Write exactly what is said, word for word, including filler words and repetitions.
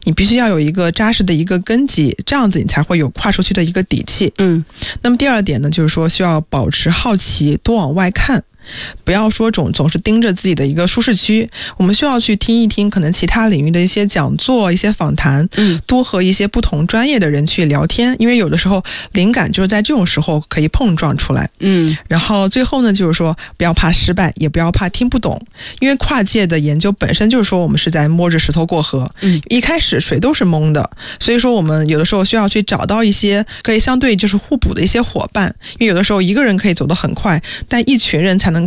你必须要有一个扎实的一个根基，这样子你才会有跨出去的一个底气。 嗯， 那么第二点呢，就是说需要保持好奇，多往外看。不要说总总是盯着自己的一个舒适区，我们需要去听一听可能其他领域的一些讲座、一些访谈， 嗯， 多和一些不同专业的人去聊天，因为有的时候灵感就是在这种时候可以碰撞出来。 嗯， 然后最后呢，就是说不要怕失败，也不要怕听不懂，因为跨界的研究本身就是说我们是在摸着石头过河， 嗯， 一开始水都是懵的，所以说我们有的时候需要去找到一些可以相对就是互补的一些伙伴，因为有的时候一个人可以走得很快，但一群人才能